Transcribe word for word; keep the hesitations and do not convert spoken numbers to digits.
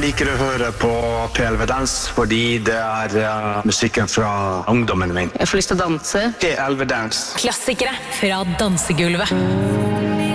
liker å høre på P L V Dans fordi det er uh, musikken fra ungdommen min. Jeg får lyst til å danse. P L V Dans. Klassikere fra dansegulvet.